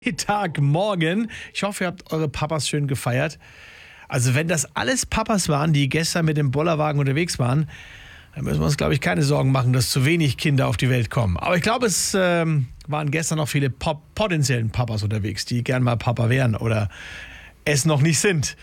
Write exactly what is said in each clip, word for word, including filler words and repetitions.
Tagmorgen. Ich hoffe, ihr habt eure Papas schön gefeiert. Also wenn das alles Papas waren, die gestern mit dem Bollerwagen unterwegs waren, dann müssen wir uns, glaube ich, keine Sorgen machen, dass zu wenig Kinder auf die Welt kommen. Aber ich glaube, es ähm, waren gestern noch viele Pop- potenziellen Papas unterwegs, die gern mal Papa wären oder es noch nicht sind.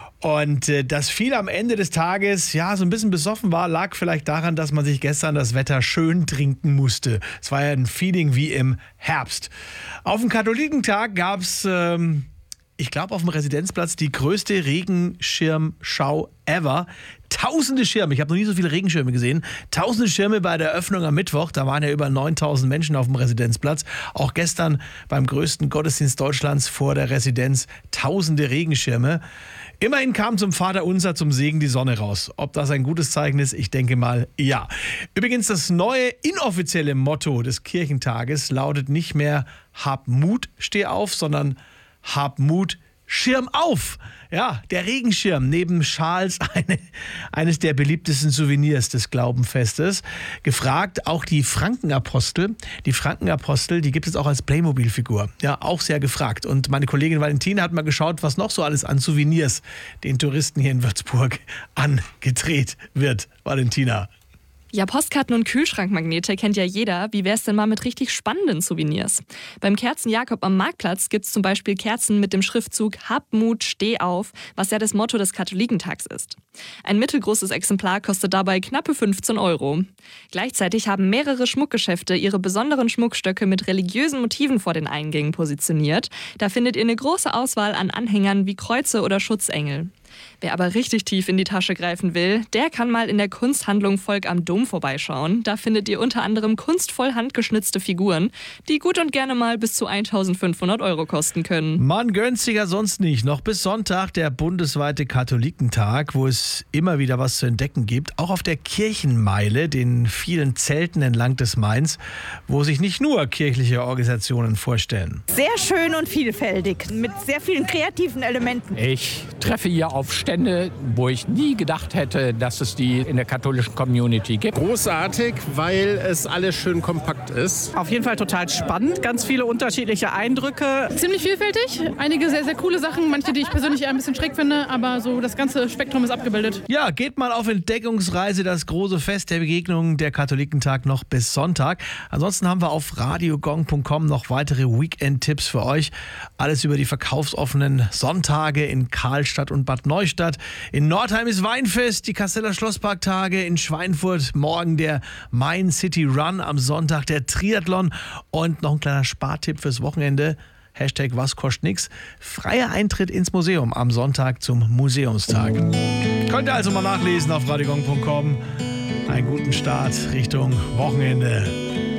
Und äh, dass viel am Ende des Tages ja so ein bisschen besoffen war, lag vielleicht daran, dass man sich gestern das Wetter schön trinken musste. Es war ja ein Feeling wie im Herbst. Auf dem Katholikentag gab es, ähm, ich glaube, auf dem Residenzplatz die größte Regenschirmschau ever. Tausende Schirme, ich habe noch nie so viele Regenschirme gesehen. Tausende Schirme bei der Eröffnung am Mittwoch. Da waren ja über neuntausend Menschen auf dem Residenzplatz. Auch gestern beim größten Gottesdienst Deutschlands vor der Residenz tausende Regenschirme. Immerhin kam zum Vaterunser zum Segen die Sonne raus. Ob das ein gutes Zeichen ist? Ich denke mal, ja. Übrigens, das neue inoffizielle Motto des Kirchentages lautet nicht mehr Hab Mut, steh auf, sondern Hab Mut, Schirm auf. Ja, der Regenschirm neben Schals, eine, eines der beliebtesten Souvenirs des Glaubenfestes. Gefragt auch die Frankenapostel. Die Frankenapostel, die gibt es auch als Playmobil-Figur. Ja, auch sehr gefragt. Und meine Kollegin Valentina hat mal geschaut, was noch so alles an Souvenirs den Touristen hier in Würzburg angedreht wird. Valentina. Ja, Postkarten und Kühlschrankmagnete kennt ja jeder. Wie wär's denn mal mit richtig spannenden Souvenirs? Beim Kerzen Jakob am Marktplatz gibt's zum Beispiel Kerzen mit dem Schriftzug Hab Mut, steh auf, was ja das Motto des Katholikentags ist. Ein mittelgroßes Exemplar kostet dabei knappe fünfzehn Euro. Gleichzeitig haben mehrere Schmuckgeschäfte ihre besonderen Schmuckstöcke mit religiösen Motiven vor den Eingängen positioniert. Da findet ihr eine große Auswahl an Anhängern wie Kreuze oder Schutzengel. Wer aber richtig tief in die Tasche greifen will, der kann mal in der Kunsthandlung Volk am Dom vorbeischauen. Da findet ihr unter anderem kunstvoll handgeschnitzte Figuren, die gut und gerne mal bis zu eintausendfünfhundert Euro kosten können. Man gönnt sich ja sonst nicht. Noch bis Sonntag der bundesweite Katholikentag, wo es immer wieder was zu entdecken gibt. Auch auf der Kirchenmeile, den vielen Zelten entlang des Mains, wo sich nicht nur kirchliche Organisationen vorstellen. Sehr schön und vielfältig, mit sehr vielen kreativen Elementen. Ich treffe hier auf Stände, wo ich nie gedacht hätte, dass es die in der katholischen Community gibt. Großartig, weil es alles schön kompakt ist. Auf jeden Fall total spannend, ganz viele unterschiedliche Eindrücke. Ziemlich vielfältig, einige sehr, sehr coole Sachen, manche, die ich persönlich eher ein bisschen schräg finde, aber so das ganze Spektrum ist abgebildet. Ja, geht mal auf Entdeckungsreise, das große Fest der Begegnung, der Katholikentag noch bis Sonntag. Ansonsten haben wir auf radiogong punkt com noch weitere Weekend-Tipps für euch. Alles über die verkaufsoffenen Sonntage in Karlstadt und Bad Neustadt. In Nordheim ist Weinfest, die Kasseler Schlossparktage, in Schweinfurt morgen der Main City Run, am Sonntag der Triathlon und noch ein kleiner Spartipp fürs Wochenende. Hashtag was kostet nix. Freier Eintritt ins Museum am Sonntag zum Museumstag. Könnt ihr also mal nachlesen auf radiogong punkt com. Einen guten Start Richtung Wochenende.